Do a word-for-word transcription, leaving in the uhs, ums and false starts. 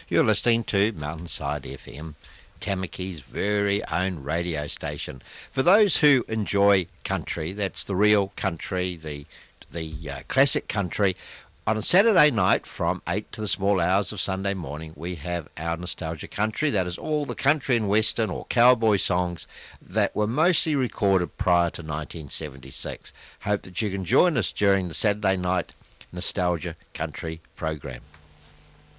You're listening to Mountainside F M, Tamaki's very own radio station. For those who enjoy country, that's the real country, the the uh, classic country. On Saturday night from eight to the small hours of Sunday morning, we have our Nostalgia Country. That is all the country and western or cowboy songs that were mostly recorded prior to nineteen seventy-six. Hope that you can join us during the Saturday night Nostalgia Country program.